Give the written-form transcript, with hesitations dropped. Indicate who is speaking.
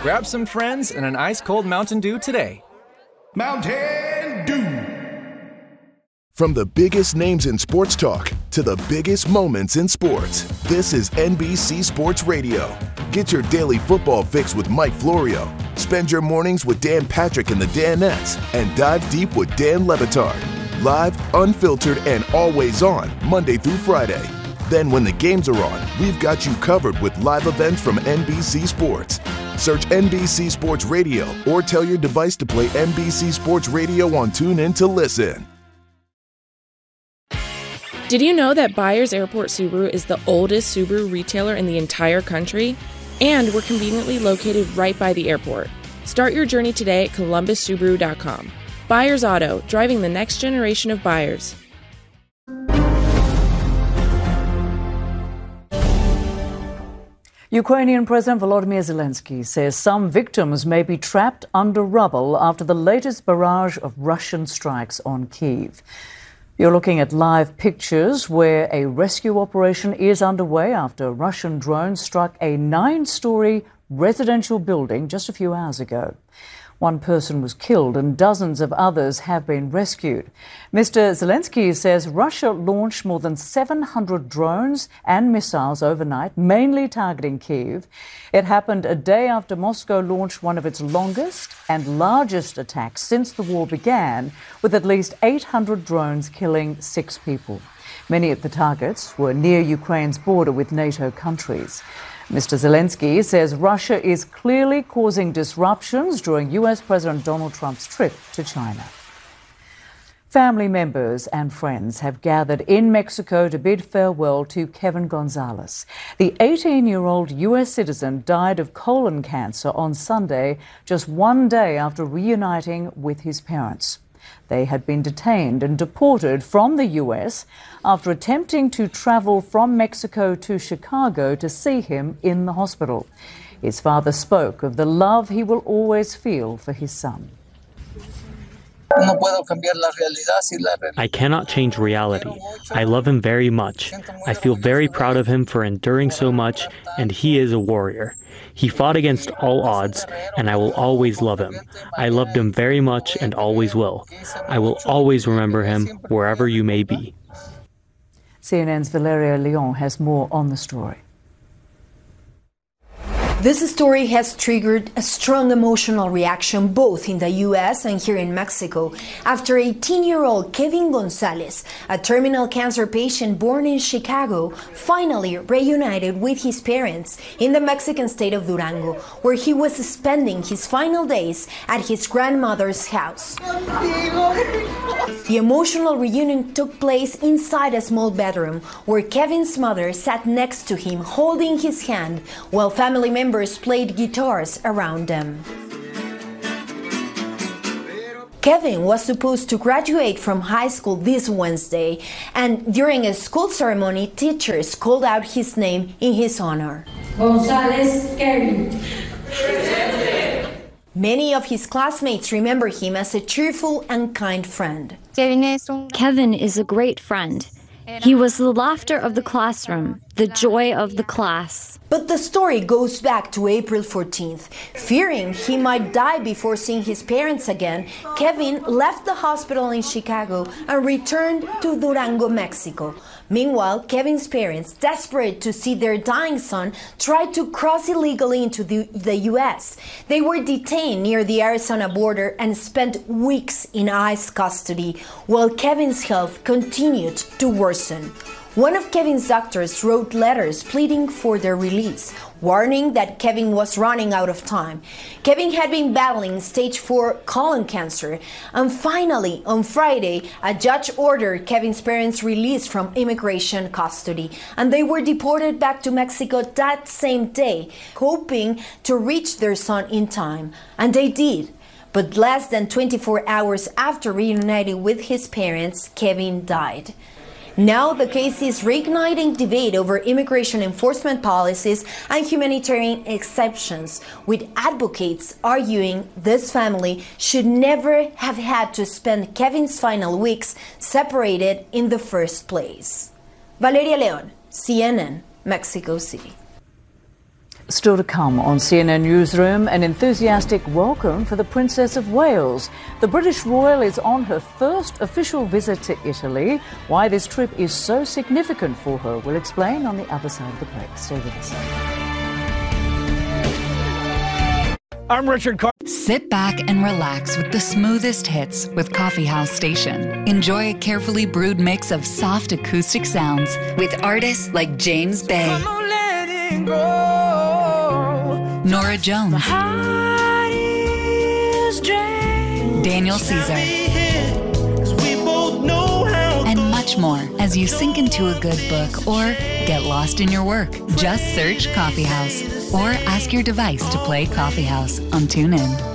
Speaker 1: Grab some friends and an ice-cold Mountain Dew today.
Speaker 2: Mountain Dew.
Speaker 3: From the biggest names in sports talk to the biggest moments in sports, this is NBC Sports Radio. Get your daily football fix with Mike Florio. Spend your mornings with Dan Patrick and the Danettes, and dive deep with Dan Le Batard. Live, unfiltered, and always on, Monday through Friday. Then when the games are on, we've got you covered with live events from NBC Sports. Search NBC Sports Radio or tell your device to play NBC Sports Radio on TuneIn to listen.
Speaker 4: Did you know that Byers Airport Subaru is the oldest Subaru retailer in the entire country? And we're conveniently located right by the airport. Start your journey today at columbussubaru.com. Byers Auto, driving the next generation of buyers.
Speaker 5: Ukrainian President Volodymyr Zelensky says some victims may be trapped under rubble after the latest barrage of Russian strikes on Kyiv. You're looking at live pictures where a rescue operation is underway after Russian drones struck a 9-story residential building just a few hours ago. One person was killed and dozens of others have been rescued. Mr. Zelensky says Russia launched more than 700 drones and missiles overnight, mainly targeting Kyiv. It happened a day after Moscow launched one of its longest and largest attacks since the war began, with at least 800 drones killing 6 people. Many of the targets were near Ukraine's border with NATO countries. Mr. Zelensky says Russia is clearly causing disruptions during U.S. President Donald Trump's trip to China. Family members and friends have gathered in Mexico to bid farewell to Kevin Gonzalez. The 18-year-old U.S. citizen died of colon cancer on Sunday, just one day after reuniting with his parents. They had been detained and deported from the U.S. after attempting to travel from Mexico to Chicago to see him in the hospital. His father spoke of the love he will always feel for his son.
Speaker 6: I cannot change reality. I love him very much. I feel very proud of him for enduring so much, and he is a warrior. He fought against all odds, and I will always love him. I loved him very much and always will. I will always remember him wherever you may be.
Speaker 5: CNN's Valeria Leon has more on the story.
Speaker 7: This story has triggered a strong emotional reaction both in the U.S. and here in Mexico after 18-year-old Kevin Gonzalez, a terminal cancer patient born in Chicago, finally reunited with his parents in the Mexican state of Durango, where he was spending his final days at his grandmother's house. The emotional reunion took place inside a small bedroom where Kevin's mother sat next to him holding his hand while family members played guitars around them. Kevin was supposed to graduate from high school this Wednesday, and during a school ceremony, teachers called out his name in his honor. Gonzalez Kevin. Many of his classmates remember him as a cheerful and kind friend.
Speaker 8: Kevin is a great friend. He was the laughter of the classroom, the joy of the class.
Speaker 7: But the story goes back to April 14th. Fearing he might die before seeing his parents again, Kevin left the hospital in Chicago and returned to Durango, Mexico. Meanwhile, Kevin's parents, desperate to see their dying son, tried to cross illegally into the U.S. They were detained near the Arizona border and spent weeks in ICE custody, while Kevin's health continued to worsen. One of Kevin's doctors wrote letters pleading for their release, warning that Kevin was running out of time. Kevin had been battling stage 4 colon cancer, and finally, on Friday, a judge ordered Kevin's parents released from immigration custody, and they were deported back to Mexico that same day, hoping to reach their son in time. And they did. But less than 24 hours after reuniting with his parents, Kevin died. Now the case is reigniting debate over immigration enforcement policies and humanitarian exceptions, with advocates arguing this family should never have had to spend Kevin's final weeks separated in the first place. Valeria Leon, CNN, Mexico City.
Speaker 5: Still to come on CNN Newsroom, an enthusiastic welcome for the Princess of Wales. The British royal is on her first official visit to Italy. Why this trip is so significant for her, we'll explain on the other side of the break. Stay with us.
Speaker 2: I'm Richard Carr.
Speaker 9: Sit back and relax with the smoothest hits with Coffee House Station. Enjoy a carefully brewed mix of soft acoustic sounds with artists like James Bay, Nora Jones, Daniel Caesar, and much more as you sink into a good book or get lost in your work. Just search Coffee House or ask your device to play Coffee House on TuneIn.